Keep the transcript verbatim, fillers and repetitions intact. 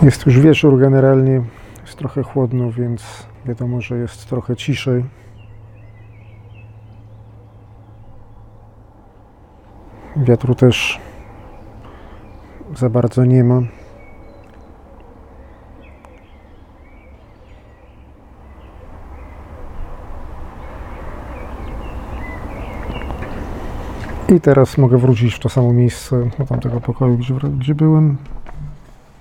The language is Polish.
Jest już wieczór generalnie, jest trochę chłodno, więc wiadomo, że jest trochę ciszej. Wiatru też za bardzo nie ma. I teraz mogę wrócić w to samo miejsce do tamtego pokoju, gdzie, gdzie byłem.